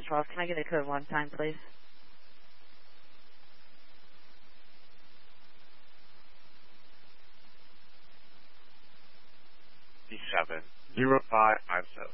12. Can I get a code one time, please? D7 0557.